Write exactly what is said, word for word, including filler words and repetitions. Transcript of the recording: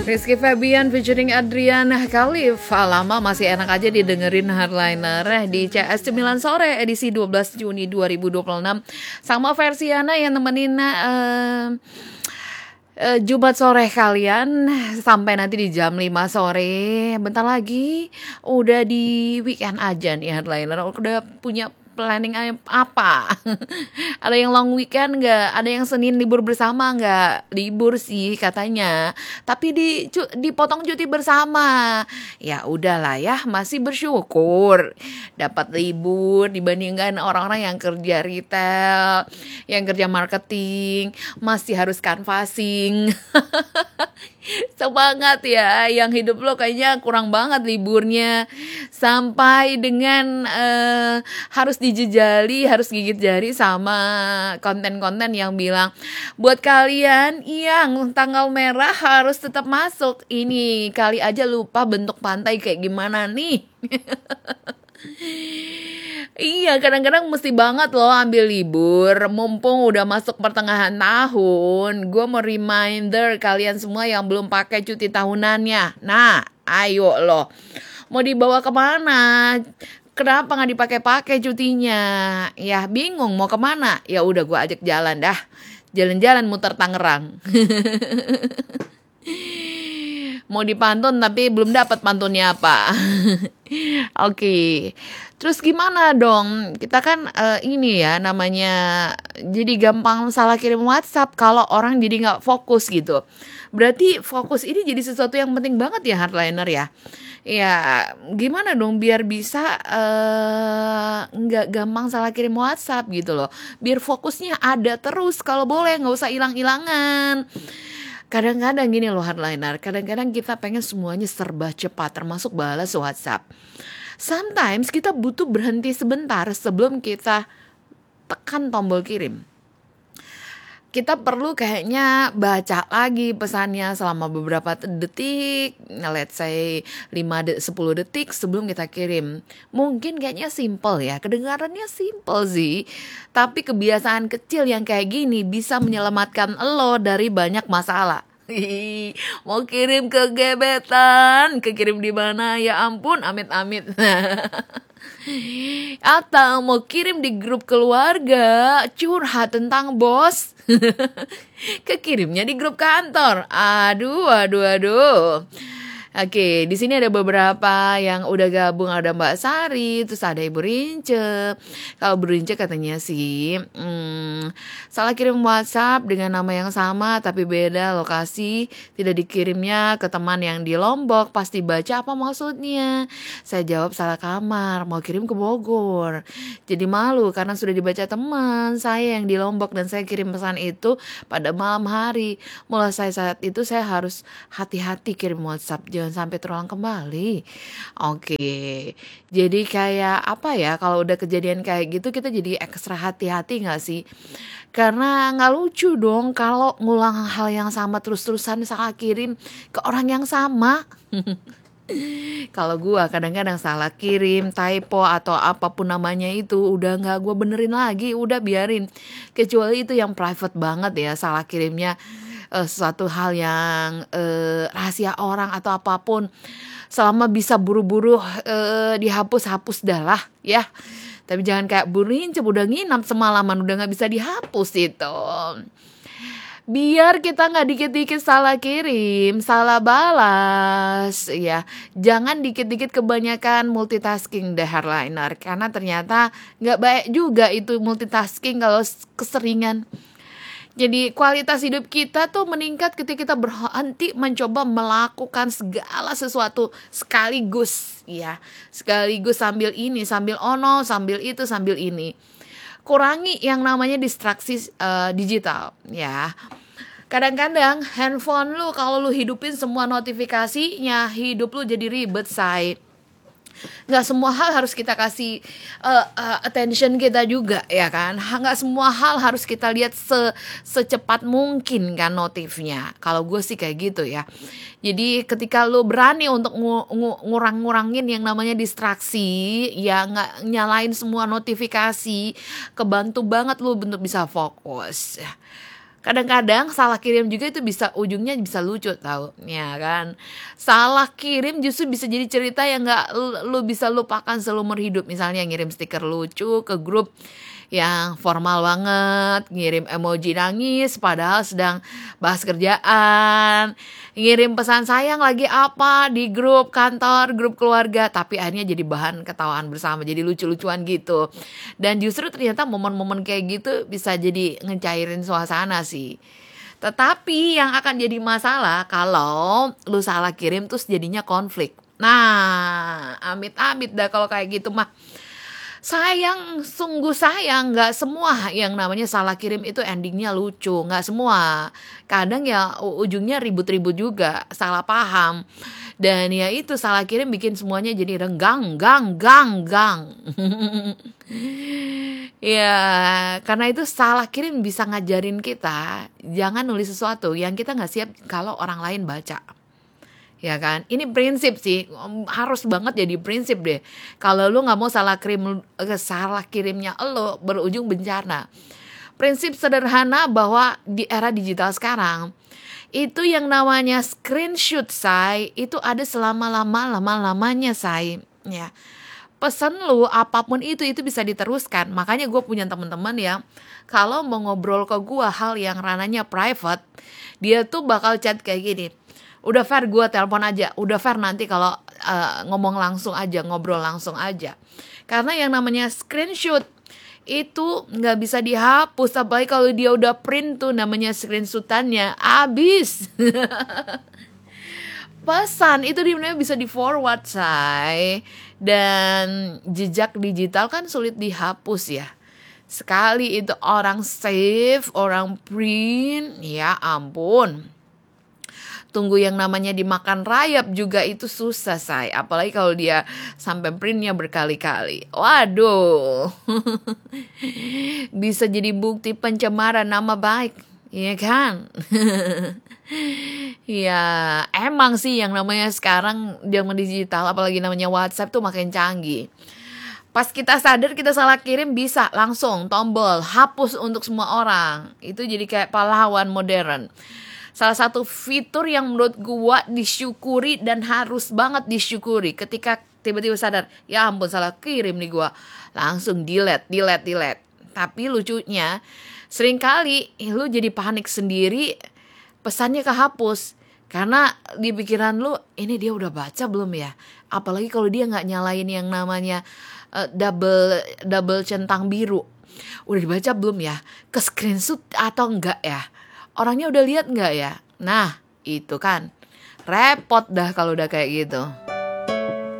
Rizky Febian featuring Adrian Khalifa. Lama masih enak aja didengerin Hardliner di C S sembilan sore edisi dua belas Juni dua ribu dua puluh enam. Sama Versiana yang nemenin uh, uh, Jumat sore kalian sampai nanti di jam lima sore. Bentar lagi udah di weekend aja nih Hardliner. Udah punya planning apa? Ada yang long weekend nggak? Ada yang Senin libur bersama nggak? Libur sih katanya, tapi di cu, dipotong cuti bersama. Ya udahlah ya, masih bersyukur dapat libur dibandingkan orang-orang yang kerja retail, yang kerja marketing, masih harus canvassing. Semangat ya, yang hidup lo kayaknya kurang banget liburnya. Sampai dengan uh, harus dijejali, harus gigit jari sama konten-konten yang bilang buat kalian yang tanggal merah harus tetap masuk. Ini kali aja lupa bentuk pantai kayak gimana nih. Iya, kadang-kadang mesti banget loh ambil libur. Mumpung udah masuk pertengahan tahun, gue mau reminder kalian semua yang belum pakai cuti tahunannya. Nah, ayo loh, mau dibawa kemana? Kenapa nggak dipakai-pakai cutinya? Ya bingung mau kemana? Ya udah gue ajak jalan dah, jalan-jalan muter Tangerang. Mau dipantun tapi belum dapat pantunnya apa. Oke. Okay. Terus gimana dong? Kita kan uh, ini ya namanya jadi gampang salah kirim WhatsApp kalau orang jadi nggak fokus gitu. Berarti fokus ini jadi sesuatu yang penting banget ya Hardliner ya. Ya gimana dong biar bisa uh, nggak gampang salah kirim WhatsApp gitu loh. Biar fokusnya ada terus kalau boleh, nggak usah hilang-hilangan. Kadang-kadang gini loh Hardliner, kadang-kadang kita pengen semuanya serba cepat termasuk balas WhatsApp. Sometimes kita butuh berhenti sebentar sebelum kita tekan tombol kirim. Kita perlu kayaknya baca lagi pesannya selama beberapa detik, let's say lima sampai sepuluh detik sebelum kita kirim. Mungkin kayaknya simple ya, kedengarannya simple sih. Tapi kebiasaan kecil yang kayak gini bisa menyelamatkan lo dari banyak masalah. Ih, mau kirim ke gebetan, kekirim di mana? Ya ampun, amit-amit. Atau mau kirim di grup keluarga, curhat tentang bos. Kekirimnya di grup kantor. Aduh, aduh, aduh. Oke, di sini ada beberapa yang udah gabung, ada Mbak Sari, terus ada Ibu Rince. Kalau Ibu Rince katanya sih, hmm, salah kirim WhatsApp dengan nama yang sama tapi beda lokasi, tidak dikirimnya ke teman yang di Lombok, pasti baca apa maksudnya. Saya jawab salah kamar, mau kirim ke Bogor. Jadi malu karena sudah dibaca teman saya yang di Lombok dan saya kirim pesan itu pada malam hari. Mulai saya saat itu saya harus hati-hati kirim WhatsApp, jangan sampai terulang kembali. Oke, jadi kayak apa ya, kalau udah kejadian kayak gitu kita jadi ekstra hati-hati gak sih? Karena gak lucu dong kalau ngulang hal yang sama terus-terusan salah kirim ke orang yang sama. Kalau gue kadang-kadang salah kirim, typo atau apapun namanya itu udah gak gue benerin lagi, udah biarin. Kecuali itu yang private banget ya, salah kirimnya Uh, sesuatu hal yang uh, rahasia orang atau apapun, selama bisa buru-buru uh, dihapus-hapus dah lah ya. Tapi jangan kayak Bu Rince udah nginap semalaman udah nggak bisa dihapus itu. Biar kita nggak dikit-dikit salah kirim, salah balas ya. Jangan dikit-dikit kebanyakan multitasking deh Hardliner, karena ternyata nggak baik juga itu multitasking kalau keseringan. Jadi kualitas hidup kita tuh meningkat ketika kita berhenti mencoba melakukan segala sesuatu sekaligus ya. Sekaligus sambil ini, sambil ono, sambil itu, sambil ini. Kurangi yang namanya distraksi uh, digital ya. Kadang-kadang handphone lu kalau lu hidupin semua notifikasinya, hidup lu jadi ribet, say. Gak semua hal harus kita kasih uh, uh, attention kita juga ya kan. Gak semua hal harus kita lihat se secepat mungkin kan notifnya. Kalau gue sih kayak gitu ya. Jadi ketika lu berani untuk ngu ngu ngurang-ngurangin yang namanya distraksi, ya gak nyalain semua notifikasi, kebantu banget lu untuk bisa fokus. Kadang-kadang salah kirim juga itu bisa ujungnya bisa lucu tahu, ya kan. Salah kirim justru bisa jadi cerita yang nggak lu, lu bisa lupakan seumur hidup. Misalnya ngirim stiker lucu ke grup yang formal banget, ngirim emoji nangis padahal sedang bahas kerjaan, ngirim pesan sayang lagi apa di grup kantor, grup keluarga, tapi akhirnya jadi bahan ketawaan bersama, jadi lucu-lucuan gitu. Dan justru ternyata momen-momen kayak gitu bisa jadi ngecairin suasana sih. Tetapi yang akan jadi masalah kalau lu salah kirim terus jadinya konflik. Nah, amit-amit dah kalau kayak gitu mah. Sayang, sungguh sayang, nggak semua yang namanya salah kirim itu endingnya lucu, nggak semua. Kadang ya u- ujungnya ribut-ribut juga, salah paham. Dan ya itu salah kirim bikin semuanya jadi renggang, gang, gang, gang. Ya, karena itu salah kirim bisa ngajarin kita, jangan nulis sesuatu yang kita nggak siap kalau orang lain baca. Ya kan, ini prinsip sih, harus banget jadi prinsip deh. Kalau lu nggak mau salah kirim, eh, salah kirimnya lo berujung bencana. Prinsip sederhana bahwa di era digital sekarang itu yang namanya screenshot, say, itu ada selama lama lama lamanya, say. Ya, pesan lu apapun itu itu bisa diteruskan. Makanya gue punya teman-teman ya, kalau mau ngobrol ke gue hal yang ranahnya private, dia tuh bakal chat kayak gini. Udah fair gue telepon aja, udah fair nanti kalau uh, ngomong langsung aja, ngobrol langsung aja. Karena yang namanya screenshot itu nggak bisa dihapus, apalagi kalau dia udah print tuh namanya screenshotannya, abis. Pesan itu dimana bisa di forward, say. Dan jejak digital kan sulit dihapus ya. Sekali itu orang save, orang print, ya ampun. Tunggu yang namanya dimakan rayap juga itu susah, say. Apalagi kalau dia sampai printnya berkali-kali. Waduh. Bisa jadi bukti pencemaran nama baik. Iya kan? Ya emang sih yang namanya sekarang zaman digital, apalagi namanya WhatsApp tuh makin canggih. Pas kita sadar kita salah kirim bisa langsung tombol hapus untuk semua orang. Itu jadi kayak pahlawan modern. Salah satu fitur yang menurut gua disyukuri dan harus banget disyukuri ketika tiba-tiba sadar, ya ampun salah kirim nih gua, langsung delete, delete, delete. Tapi lucunya, seringkali lu jadi panik sendiri, pesannya kehapus. Karena di pikiran lu, ini dia udah baca belum ya? Apalagi kalau dia nggak nyalain yang namanya uh, double double centang biru. Udah dibaca belum ya? Ke screenshot atau enggak ya? Orangnya udah lihat nggak ya? Nah, itu kan repot dah kalau udah kayak gitu.